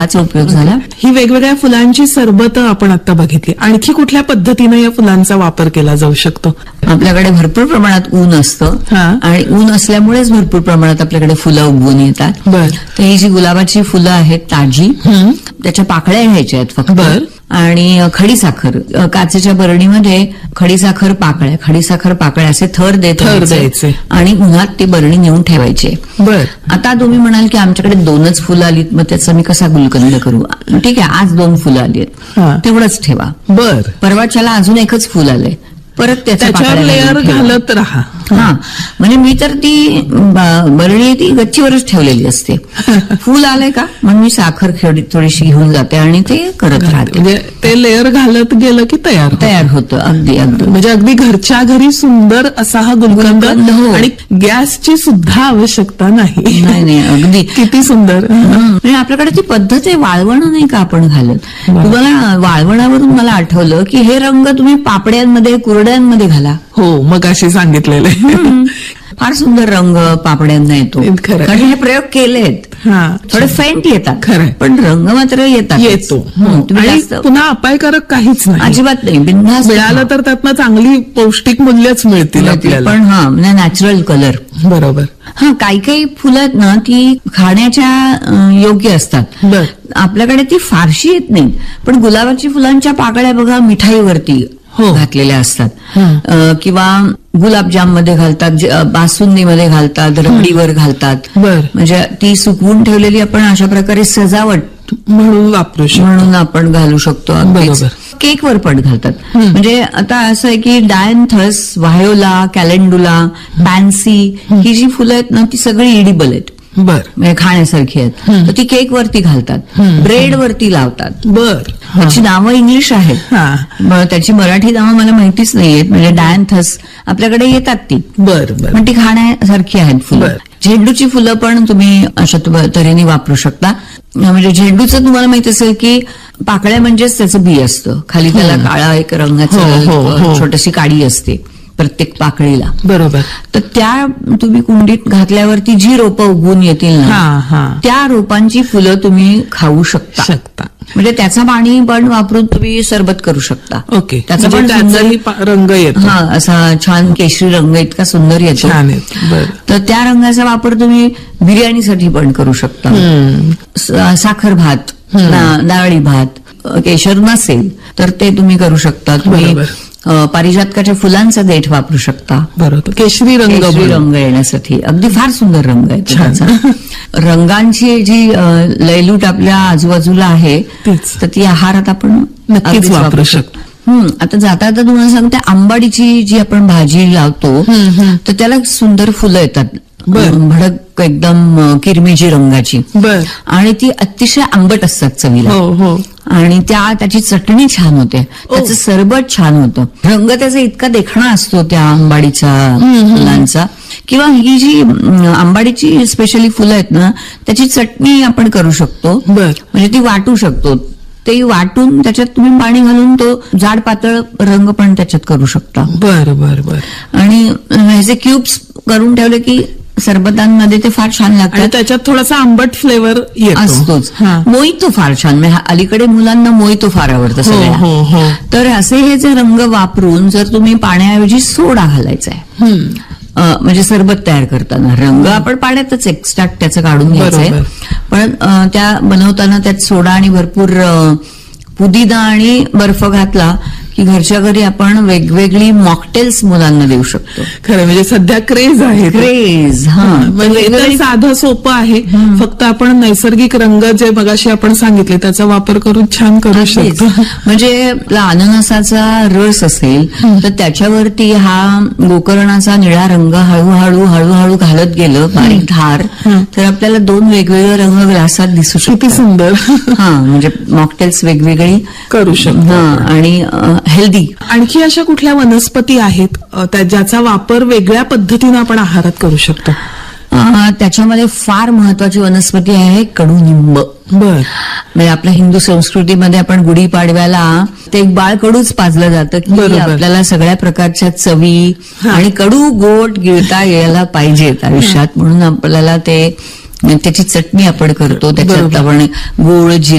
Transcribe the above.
चा उपयोग झाला. ही वेगवेगळ्या फुलांची सरबत आपण आता बघितली. आणखी कुठल्या पद्धतीने या फुलांचा वापर केला जाऊ शकतो? आपल्याकडे भरपूर प्रमाणात ऊन असतं आणि ऊन असल्यामुळेच भरपूर प्रमाणात आपल्याकडे फुलं उगवून येतात. तर ही जी गुलाबाची फुलं आहेत ताजी, त्याच्या पाकळ्या घ्यायच्या आहेत फक्त, आणि खडीसाखर, काचेच्या बरणीमध्ये खडीसाखर पाकळ्या असे थर देत द्यायचे आणि उन्हात ती बरणी नेऊन ठेवायची. आता तुम्ही म्हणाल की आमच्याकडे 2च फुलं आलीत, मग त्याचा मी कसा गुलकंद करू? ठीक आहे, आज 2 फुलं आली आहेत, तेवढंच ठेवा. परवाच्याला अजून 1च फुल आलंय, परत त्याच्यावर लेअर घालत राहा. म्हणजे मी तर ती बरणी ती गच्चीवरच ठेवलेली असते. फुल आलंय का म्हणून मी साखर थोडीशी घेऊन जाते आणि ते करत राहते. म्हणजे ते लेअर घालत गेलं की तयार होतं. अगदी म्हणजे अगदी घरच्या घरी सुंदर असा हा गुलकंद, आणि गॅसची सुद्धा आवश्यकता नाही. अगदी किती सुंदर. म्हणजे आपल्याकडे ती पद्धत आहे. वाळवण नाही का आपण घालत? तुम्हाला वाळवणावरून मला आठवलं की हे रंग तुम्ही पापड्यांमध्ये कुरड्यांमध्ये घाला. हो, मग अशी सांगितलेलं आहे. फार सुंदर रंग पापड्यांना येतो. कारण हे प्रयोग केलेत. थोडे फेंट येतात पण रंग मात्र येतो. पुन्हा अपायकारक काहीच नाही, अजिबात नाही. बिनधास्त मिळालं तर त्यातनं चांगली पौष्टिक मूल्यच मिळतील आपल्याला. पण म्हणजे नॅचरल कलर. बरोबर. काही फुलं आहेत ना ती खाण्याच्या योग्य असतात. आपल्याकडे ती फारशी येत नाही. पण गुलाबाची फुलांच्या पाकळ्या बघा मिठाईवरती घातलेल्या असतात, किंवा गुलाबजाम मध्ये घालतात, बासुंदीमध्ये घालतात, रबडीवर घालतात. म्हणजे ती सुकवून ठेवलेली आपण अशा प्रकारे सजावट म्हणून आपण घालू शकतो. केकवर पण घालतात. म्हणजे आता असं आहे की डायन्थस, व्हायोला, कॅलेंडुला, पॅन्सी ही जी फुलं आहेत ना ती सगळी इडिबल आहेत. म्हणजे खाण्यासारखी आहेत. तर ती केक वरती घालतात, ब्रेड वरती लावतात. त्याची नावं इंग्लिश आहेत, त्याची मराठी नावं मला माहितीच नाहीयेत. म्हणजे डायन्थस आपल्याकडे येतात ती, पण ती खाण्यासारखी आहेत फुलं. झेंडूची फुलं पण तुम्ही अशा तऱ्हेने वापरू शकता. म्हणजे झेंडूचं तुम्हाला माहित असेल की पाकळ्या म्हणजेच त्याचं बी असतं, खाली त्याला काळा एक रंगाचं छोटीशी काडी असते प्रत्येक पाकळीला. तर त्या तुम्ही कुंडीत घातल्यावरती जी रोपं उगवून येतील ना त्या रोपांची फुलं तुम्ही खाऊ शकता. म्हणजे त्याचं पाणी पण वापरून तुम्ही सरबत करू शकता. त्याचा पण रंग येतो, असा छान केशरी रंग इतका सुंदर येतो. तर त्या रंगाचा वापर तुम्ही बिर्याणीसाठी पण करू शकता. साखर भात, डाळी भात, केशर नसेल तर ते तुम्ही करू शकता. तुम्ही पारिजातकाच्या फुलांचा देठ वापरू शकता. केशरी रंग येण्यासाठी. अगदी फार सुंदर रंग आहे त्याचा. रंगांची जी लयलूट आपल्या आजूबाजूला आहे तर ती आहारात आपण नक्कीच वापरू शकतो. आता जाता तुम्हाला सांगते, आंबाडीची जी आपण भाजी लावतो तर त्याला सुंदर फुलं येतात, भडक एकदम किरमिजी रंगाची, आणि ती अतिशय आंबट असतात चवीला. आणि त्याची चटणी छान होते, त्याचं सरबत छान होतं. रंग त्याचा इतका देखणा असतो त्या आंबाडीच्या फुलांचा. किंवा ही जी आंबाडीची स्पेशली फुलं आहेत ना त्याची चटणी आपण करू शकतो. म्हणजे ती वाटू शकतो. ते वाटून त्याच्यात तुम्ही पाणी घालून तो जाड पातळ रंग पण त्याच्यात करू शकता. आणि ह्याचे क्यूब्स करून ठेवले की सरबतांमध्ये ते फार छान लागतात. त्याच्यात थोडासा आंबट फ्लेवर असतोच. मोहितो फार छान, अलीकडे मुलांना मोहितो फार आवडतं सगळ्या. तर असे हे जे रंग वापरून जर तुम्ही पाण्याऐवजी सोडा घालायचा आहे, म्हणजे सरबत तयार करताना रंग आपण पाण्यातच एक्स्ट्रॅक्ट त्याचं काढून घ्यायचंय, पण त्या बनवताना त्यात सोडा आणि भरपूर पुदिना आणि बर्फ घातला की घरच्या घरी आपण वेगवेगळी मॉकटेल्स मुलांना देऊ शकतो. खरं म्हणजे सध्या क्रेज आहे. म्हणजे साधं सोपं आहे. फक्त आपण नैसर्गिक रंग जे मगाशी आपण सांगितले त्याचा वापर करून छान करू शकतो. म्हणजे अननसाचा रस असेल तर त्याच्यावरती हा गोकर्णाचा निळा रंग हळूहळू घालत गेलं बारीक धार, तर आपल्याला 2 वेगवेगळे रंग ग्लासात दिसू शकतो. किती सुंदर. म्हणजे मॉकटेल्स वेगवेगळी करू शकतो. आणि हेल्दी. आणखी अशा कुठल्या वनस्पती आहेत ज्याचा वापर वेगळ्या पद्धतीने आपण आहारात करू शकतो? त्याच्यामध्ये फार महत्वाची वनस्पती आहे कडुनिंब. म्हणजे आपल्या हिंदू संस्कृतीमध्ये आपण गुढीपाडव्याला ते एक बाळ कडूच पाजलं जातं की आपल्याला सगळ्या प्रकारच्या चवी आणि कडू गोड गिळता यायला पाहिजेत आयुष्यात, म्हणून आपल्याला त्याची चटणी आपण करतो. त्याच्यात आपण गोड